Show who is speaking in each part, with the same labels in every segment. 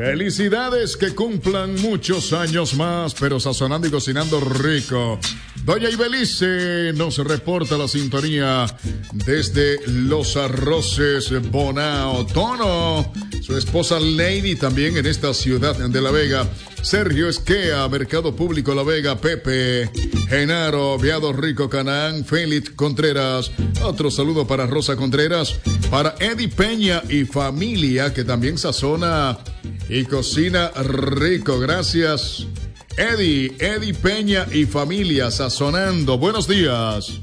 Speaker 1: Felicidades, que cumplan muchos años más, pero sazonando y cocinando rico. Doña Ibelice nos reporta la sintonía desde Los Arroces, Bonao. Tono, su esposa Lady también en esta ciudad de La Vega. Sergio Esquea, Mercado Público La Vega. Pepe, Genaro, Viado Rico, Canaán. Félix Contreras. Otro saludo para Rosa Contreras. Para Eddie Peña y familia, que también sazona y cocina rico. Gracias, Eddie Peña y familia, sazonando. Buenos días.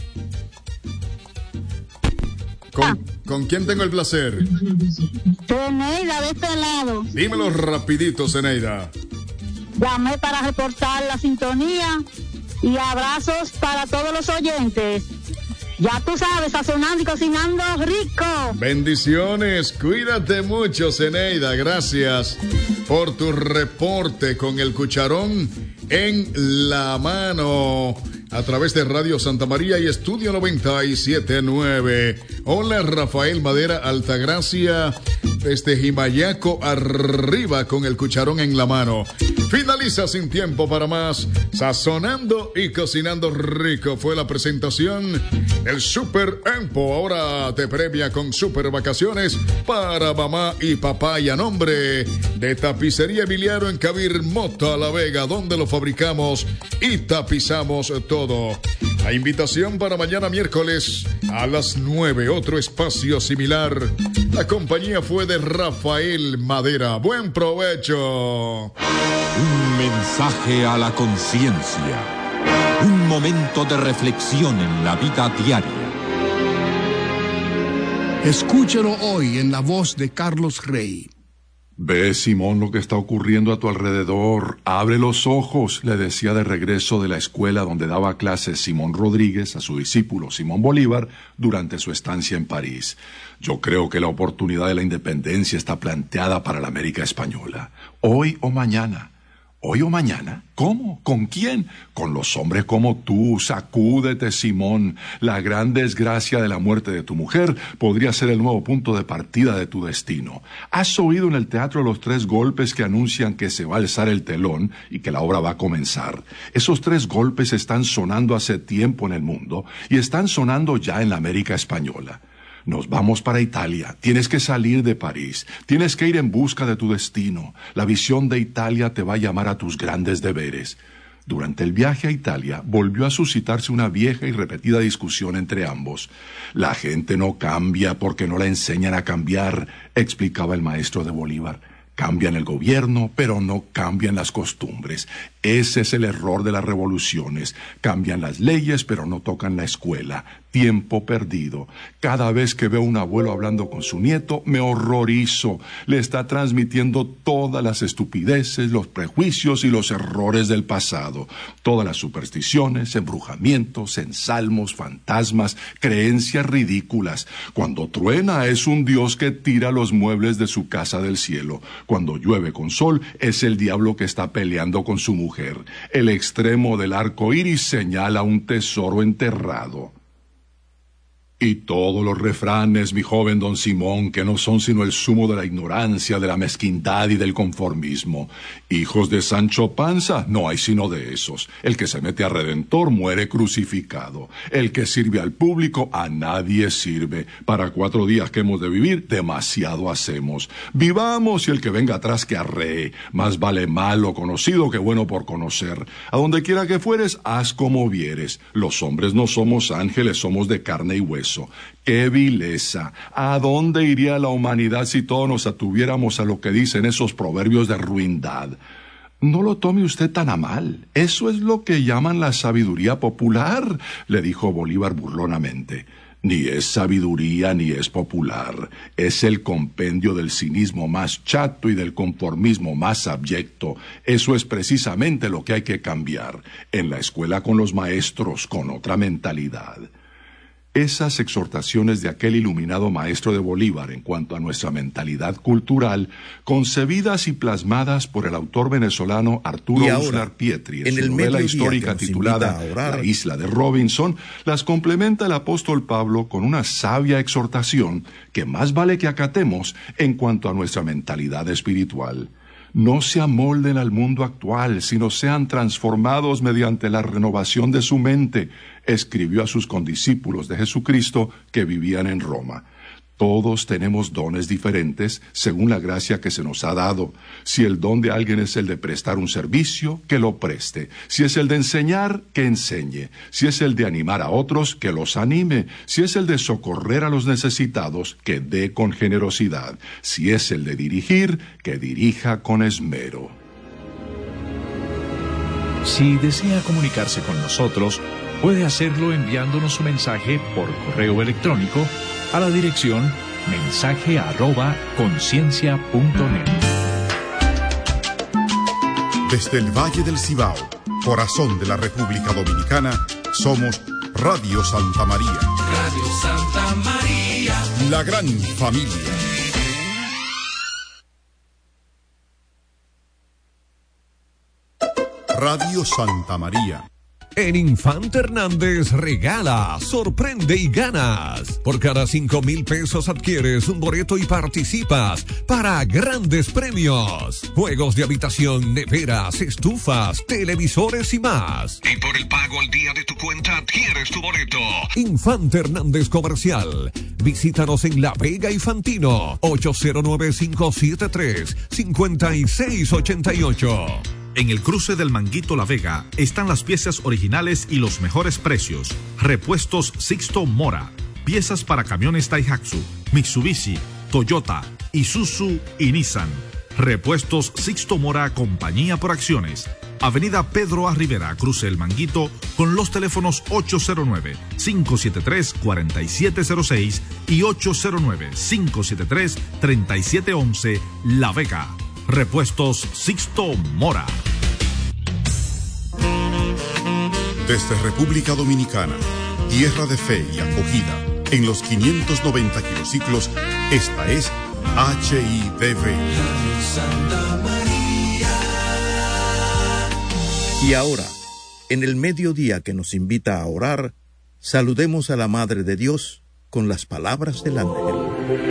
Speaker 1: ¿Con quién tengo el placer?
Speaker 2: Zeneida, de este lado.
Speaker 1: Dímelo rapidito, Zeneida.
Speaker 2: Llamé para reportar la sintonía y abrazos para todos los oyentes. Ya tú sabes, sazonando y cocinando rico.
Speaker 1: Bendiciones, cuídate mucho, Zeneida. Gracias por tu reporte con el cucharón en la mano a través de Radio Santa María y Estudio 97.9. Hola, Rafael Madera Altagracia, desde Jimayaco arriba con el cucharón en la mano. Finaliza sin tiempo para más. Sazonando y cocinando rico fue la presentación del Super Empo. Ahora te premia con super vacaciones para mamá y papá, y a nombre de Tapicería Emiliano en Cabir Mota, La Vega, donde lo fabricamos y tapizamos todo. La invitación para mañana miércoles a las 9, otro espacio similar. La compañía fue de Rafael Madera. Buen provecho.
Speaker 3: Un mensaje a la conciencia. Un momento de reflexión en la vida diaria.
Speaker 4: Escúchelo hoy en la voz de Carlos Rey.
Speaker 5: Ve, Simón, lo que está ocurriendo a tu alrededor. Abre los ojos, le decía de regreso de la escuela donde daba clases Simón Rodríguez a su discípulo Simón Bolívar durante su estancia en París. Yo creo que la oportunidad de la independencia está planteada para la América española. Hoy o mañana. ¿Hoy o mañana? ¿Cómo? ¿Con quién? Con los hombres como tú. Sacúdete, Simón. La gran desgracia de la muerte de tu mujer podría ser el nuevo punto de partida de tu destino. ¿Has oído en el teatro los 3 golpes que anuncian que se va a alzar el telón y que la obra va a comenzar? Esos 3 golpes están sonando hace tiempo en el mundo y están sonando ya en la América española. Nos vamos para Italia. Tienes que salir de París. Tienes que ir en busca de tu destino. La visión de Italia te va a llamar a tus grandes deberes. Durante el viaje a Italia volvió a suscitarse una vieja y repetida discusión entre ambos. La gente no cambia porque no la enseñan a cambiar, explicaba el maestro de Bolívar. Cambian el gobierno, pero no cambian las costumbres. Ese es el error de las revoluciones. Cambian las leyes, pero no tocan la escuela. Tiempo perdido. Cada vez que veo a un abuelo hablando con su nieto, me horrorizo. Le está transmitiendo todas las estupideces, los prejuicios y los errores del pasado. Todas las supersticiones, embrujamientos, ensalmos, fantasmas, creencias ridículas. Cuando truena es un Dios que tira los muebles de su casa del cielo. Cuando llueve con sol es el diablo que está peleando con su mujer. El extremo del arco iris señala un tesoro enterrado. Y todos los refranes, mi joven don Simón, que no son sino el zumo de la ignorancia, de la mezquindad y del conformismo. Hijos de Sancho Panza, no hay sino de esos. El que se mete a Redentor muere crucificado. El que sirve al público a nadie sirve. Para 4 días que hemos de vivir, demasiado hacemos. Vivamos y el que venga atrás que arree. Más vale malo conocido que bueno por conocer. A donde quiera que fueres, haz como vieres. Los hombres no somos ángeles, somos de carne y hueso. ¡Qué vileza! ¿A dónde iría la humanidad si todos nos atuviéramos a lo que dicen esos proverbios de ruindad? No lo tome usted tan a mal. Eso es lo que llaman la sabiduría popular, le dijo Bolívar burlonamente. Ni es sabiduría ni es popular. Es el compendio del cinismo más chato y del conformismo más abyecto. Eso es precisamente lo que hay que cambiar. En la escuela con los maestros, con otra mentalidad. Esas exhortaciones de aquel iluminado maestro de Bolívar en cuanto a nuestra mentalidad cultural, concebidas y plasmadas por el autor venezolano Arturo Uslar Pietri en su novela histórica titulada La isla de Robinson, las complementa el apóstol Pablo con una sabia exhortación que más vale que acatemos en cuanto a nuestra mentalidad espiritual. No se amolden al mundo actual, sino sean transformados mediante la renovación de su mente, escribió a sus condiscípulos de Jesucristo que vivían en Roma. Todos tenemos dones diferentes según la gracia que se nos ha dado. Si el don de alguien es el de prestar un servicio, que lo preste. Si es el de enseñar, que enseñe. Si es el de animar a otros, que los anime. Si es el de socorrer a los necesitados, que dé con generosidad. Si es el de dirigir, que dirija con esmero.
Speaker 6: Si desea comunicarse con nosotros, puede hacerlo enviándonos su mensaje por correo electrónico a la dirección mensaje@conciencia.net.
Speaker 7: Desde el Valle del Cibao, corazón de la República Dominicana, somos Radio Santa María.
Speaker 8: Radio Santa María.
Speaker 7: La gran familia. Radio Santa María.
Speaker 9: En Infante Hernández regala, sorprende y ganas. Por cada 5,000 pesos adquieres un boleto y participas para grandes premios. Juegos de habitación, neveras, estufas, televisores y más.
Speaker 10: Y por el pago al día de tu cuenta adquieres tu boleto.
Speaker 9: Infante Hernández Comercial. Visítanos en La Vega y Fantino. 809-573-5688.
Speaker 11: En el cruce del Manguito La Vega están las piezas originales y los mejores precios. Repuestos Sixto Mora. Piezas para camiones Daihatsu, Mitsubishi, Toyota, Isuzu y Nissan. Repuestos Sixto Mora, compañía por acciones. Avenida Pedro A. Rivera, cruce el Manguito, con los teléfonos 809-573-4706 y 809-573-3711, La Vega. Repuestos Sixto Mora.
Speaker 7: Desde República Dominicana, tierra de fe y acogida, en los 590 kilociclos, esta es HIDV.
Speaker 8: Santa María.
Speaker 12: Y ahora, en el mediodía que nos invita a orar, saludemos a la Madre de Dios con las palabras del ángel.